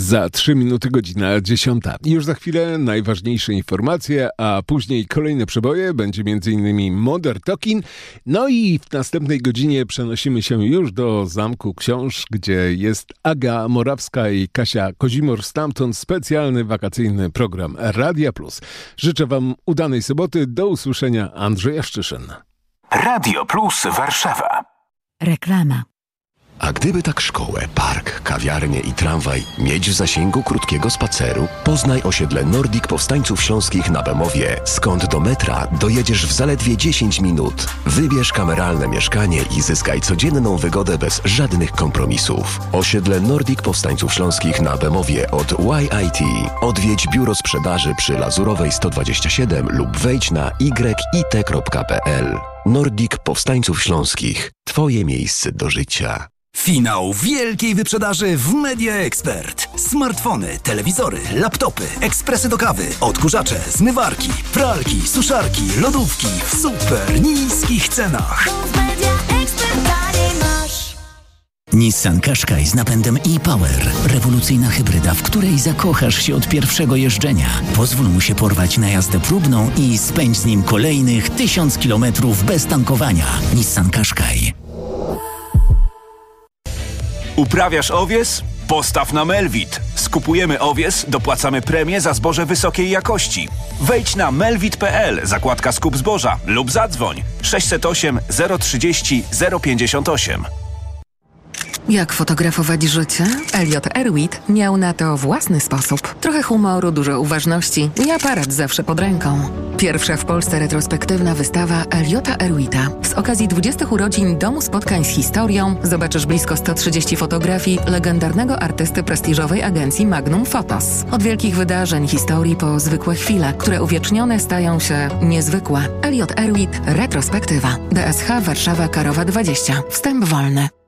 Za 3 minuty godzina 10. Już za chwilę najważniejsze informacje, a później kolejne przeboje. Będzie m.in. Modern Talking. No i w następnej godzinie przenosimy się już do Zamku Książ, gdzie jest Aga Morawska i Kasia Kozimor. Stamtąd specjalny wakacyjny program Radia Plus. Życzę Wam udanej soboty. Do usłyszenia. Andrzej Szczyszyn. Radio Plus Warszawa. Reklama. A gdyby tak szkołę, park, kawiarnię i tramwaj mieć w zasięgu krótkiego spaceru, poznaj osiedle Nordic Powstańców Śląskich na Bemowie, skąd do metra dojedziesz w zaledwie 10 minut. Wybierz kameralne mieszkanie i zyskaj codzienną wygodę bez żadnych kompromisów. Osiedle Nordic Powstańców Śląskich na Bemowie od YIT. Odwiedź biuro sprzedaży przy Lazurowej 127 lub wejdź na yit.pl. Nordic Powstańców Śląskich. Twoje miejsce do życia. Finał wielkiej wyprzedaży w Media Expert. Smartfony, telewizory, laptopy, ekspresy do kawy, odkurzacze, zmywarki, pralki, suszarki, lodówki w super niskich cenach. Nissan Qashqai z napędem e-Power. Rewolucyjna hybryda, w której zakochasz się od pierwszego jeżdżenia. Pozwól mu się porwać na jazdę próbną i spędź z nim kolejnych 1000 kilometrów bez tankowania. Nissan Qashqai. Uprawiasz owies? Postaw na Melvit. Skupujemy owies, dopłacamy premię za zboże wysokiej jakości. Wejdź na melvit.pl, zakładka skup zboża lub zadzwoń 608 030 058. Jak fotografować życie? Elliot Erwitt miał na to własny sposób. Trochę humoru, dużo uważności i aparat zawsze pod ręką. Pierwsza w Polsce retrospektywna wystawa Elliota Erwitta. Z okazji 20 urodzin Domu Spotkań z Historią zobaczysz blisko 130 fotografii legendarnego artysty prestiżowej agencji Magnum Photos. Od wielkich wydarzeń, historii po zwykłe chwile, które uwiecznione stają się niezwykłe. Elliot Erwitt, retrospektywa. DSH Warszawa Karowa 20. Wstęp wolny.